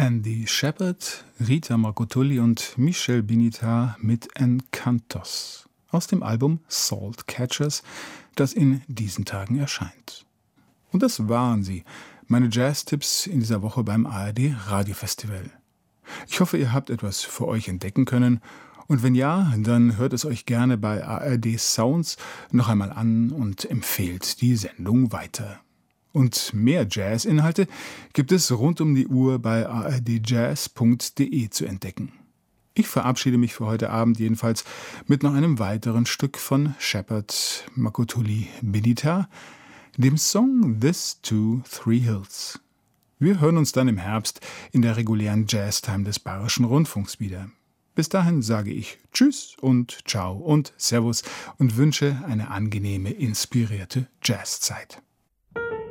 Andy Shepard, Rita Marcotulli und Michel Binita mit Encantos aus dem Album Salt Catchers, das in diesen Tagen erscheint. Und das waren sie, meine Jazz-Tipps in dieser Woche beim ARD Radiofestival. Ich hoffe, ihr habt etwas für euch entdecken können. Und wenn ja, dann hört es euch gerne bei ARD Sounds noch einmal an und empfehlt die Sendung weiter. Und mehr Jazz-Inhalte gibt es rund um die Uhr bei ardjazz.de zu entdecken. Ich verabschiede mich für heute Abend jedenfalls mit noch einem weiteren Stück von Shepard, Marcotulli, Binita, dem Song This Two Three Hills. Wir hören uns dann im Herbst in der regulären Jazztime des Bayerischen Rundfunks wieder. Bis dahin sage ich Tschüss und Ciao und Servus und wünsche eine angenehme, inspirierte Jazzzeit.